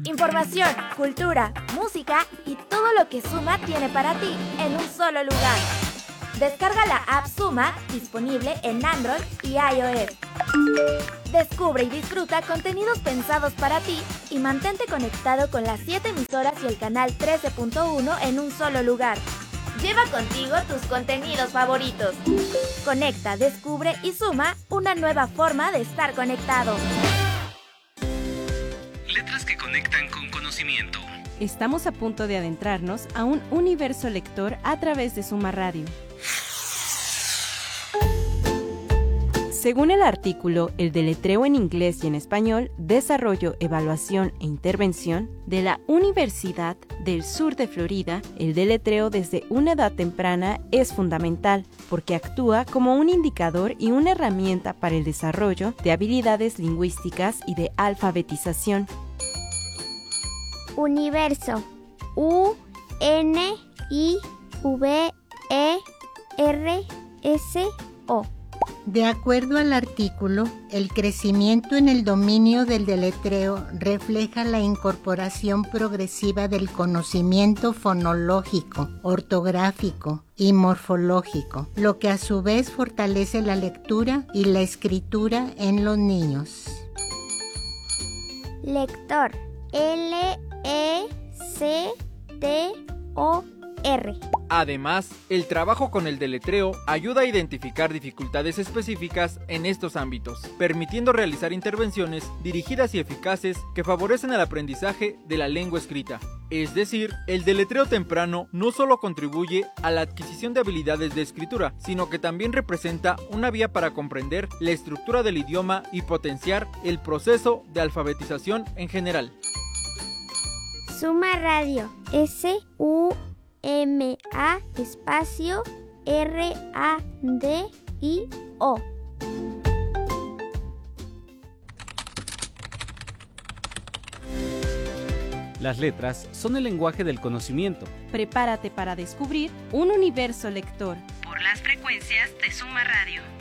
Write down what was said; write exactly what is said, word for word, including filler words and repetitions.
Información, cultura, música y todo lo que Suma tiene para ti en un solo lugar. Descarga la app Suma, disponible en Android y iOS. Descubre y disfruta contenidos pensados para ti y mantente conectado con las siete emisoras y el canal trece punto uno en un solo lugar. Lleva contigo tus contenidos favoritos. Conecta, descubre y suma una nueva forma de estar conectado. Letras que conectan con conocimiento. Estamos a punto de adentrarnos a un universo lector a través de Suma Radio. Según el artículo El deletreo en inglés y en español, desarrollo, evaluación e intervención de la Universidad del Sur de Florida, el deletreo desde una edad temprana es fundamental porque actúa como un indicador y una herramienta para el desarrollo de habilidades lingüísticas y de alfabetización. Universo. U N I V E R S O. De acuerdo al artículo, el crecimiento en el dominio del deletreo refleja la incorporación progresiva del conocimiento fonológico, ortográfico y morfológico, lo que a su vez fortalece la lectura y la escritura en los niños. Lector. L E C T O R. Además, el trabajo con el deletreo ayuda a identificar dificultades específicas en estos ámbitos, permitiendo realizar intervenciones dirigidas y eficaces que favorecen el aprendizaje de la lengua escrita. Es decir, el deletreo temprano no solo contribuye a la adquisición de habilidades de escritura, sino que también representa una vía para comprender la estructura del idioma y potenciar el proceso de alfabetización en general. Suma Radio. S U M A espacio R A D I O. Las letras son el lenguaje del conocimiento. Prepárate para descubrir un universo lector Por las frecuencias de Suma Radio.